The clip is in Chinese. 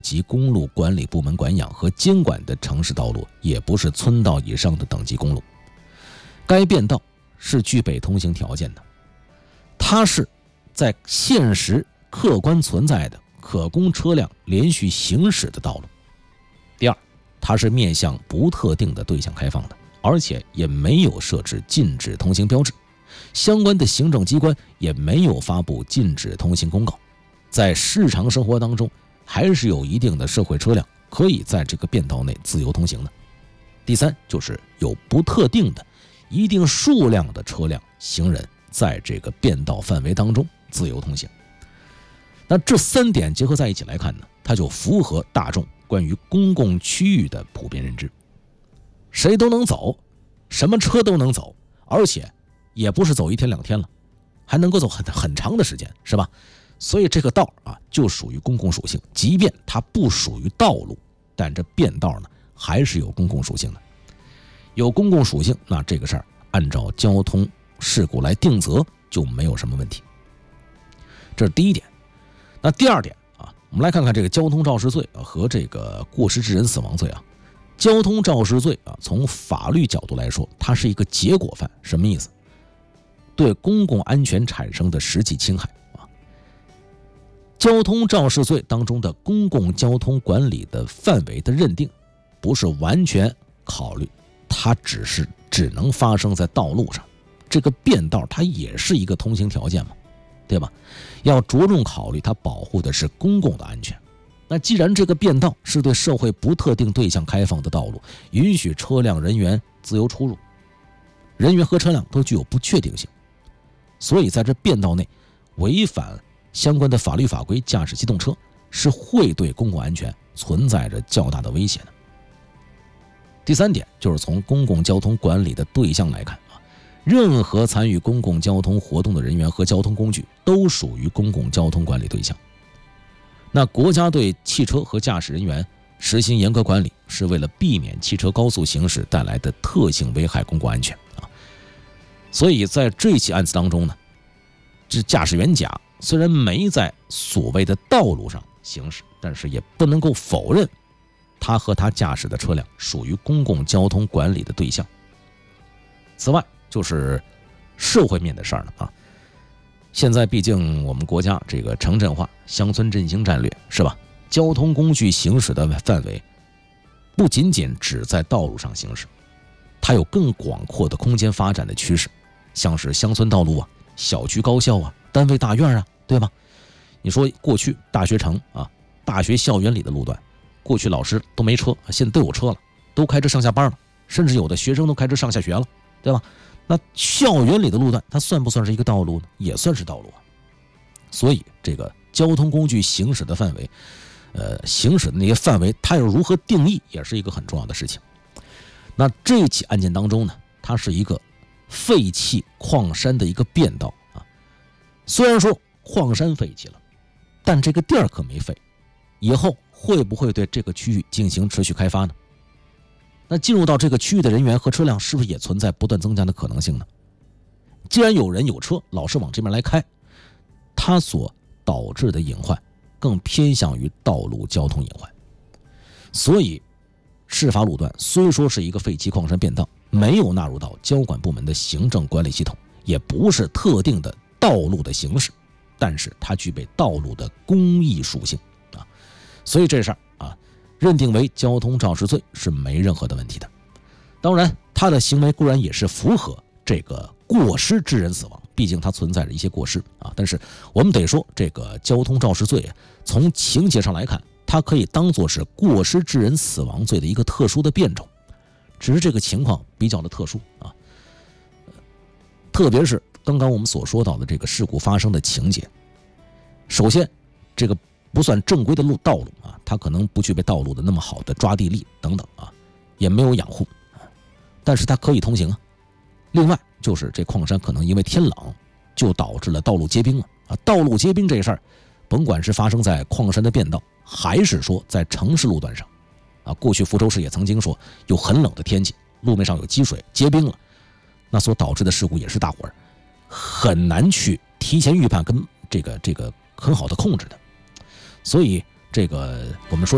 及公路管理部门管养和监管的城市道路，也不是村道以上的等级公路。该便道是具备通行条件的，它是在现实客观存在的可供车辆连续行驶的道路。第二，它是面向不特定的对象开放的，而且也没有设置禁止通行标志，相关的行政机关也没有发布禁止通行公告。在日常生活当中，还是有一定的社会车辆可以在这个便道内自由通行的。第三，就是有不特定的一定数量的车辆行人在这个便道范围当中自由通行。那这3点结合在一起来看呢，它就符合大众关于公共区域的普遍认知，谁都能走，什么车都能走，而且也不是走1天2天了，还能够走很长的时间，是吧？所以这个道就属于公共属性，即便它不属于道路，但这便道呢还是有公共属性的。有公共属性，那这个事儿按照交通事故来定责就没有什么问题。这是第一点。那第二点我们来看看这个交通肇事罪和这个过失致人死亡罪交通肇事罪从法律角度来说，它是一个结果犯。什么意思？对公共安全产生的实际侵害交通肇事罪当中的公共交通管理的范围的认定，不是完全考虑它只能发生在道路上，这个便道它也是一个通行条件嘛，对吧？要着重考虑它保护的是公共的安全。那既然这个便道是对社会不特定对象开放的道路，允许车辆人员自由出入，人员和车辆都具有不确定性，所以在这便道内违反相关的法律法规驾驶机动车是会对公共安全存在着较大的威胁的。第三点就是从公共交通管理的对象来看任何参与公共交通活动的人员和交通工具都属于公共交通管理对象。那国家对汽车和驾驶人员实行严格管理，是为了避免汽车高速行驶带来的特性危害公共安全所以在这起案子当中呢，这驾驶员甲虽然没在所谓的道路上行驶，但是也不能够否认他和他驾驶的车辆属于公共交通管理的对象。此外就是社会面的事儿了现在毕竟我们国家这个城镇化、乡村振兴战略是吧？交通工具行驶的范围不仅仅只在道路上行驶，它有更广阔的空间发展的趋势，像是乡村道路小区高校单位大院对吧？你说过去大学城大学校园里的路段，过去老师都没车，现在都有车了，都开车上下班了，甚至有的学生都开车上下学了，对吧？那校园里的路段它算不算是一个道路呢？也算是道路所以这个交通工具行驶的范围行驶的那些范围它要如何定义也是一个很重要的事情。那这起案件当中呢，它是一个废弃矿山的一个便道虽然说矿山废弃了，但这个地儿可没废，以后会不会对这个区域进行持续开发呢？那进入到这个区域的人员和车辆是不是也存在不断增加的可能性呢？既然有人有车老是往这边来开，它所导致的隐患更偏向于道路交通隐患。所以事发路段虽说是一个废弃矿山便道，没有纳入到交管部门的行政管理系统，也不是特定的道路的形式，但是它具备道路的公益属性所以这事儿认定为交通肇事罪是没任何的问题的。当然他的行为固然也是符合这个过失致人死亡，毕竟它存在着一些过失但是我们得说这个交通肇事罪从情节上来看，它可以当作是过失致人死亡罪的一个特殊的变种，只是这个情况比较的特殊特别是刚刚我们所说到的这个事故发生的情节。首先这个不算正规的道路它可能不具备道路的那么好的抓地力等等也没有养护但是它可以通行另外就是这矿山可能因为天冷就导致了道路结冰了道路结冰这事儿，甭管是发生在矿山的便道，还是说在城市路段上过去福州市也曾经说有很冷的天气，路面上有积水结冰了，那所导致的事故也是大伙儿很难去提前预判跟这个很好的控制的。所以这个我们说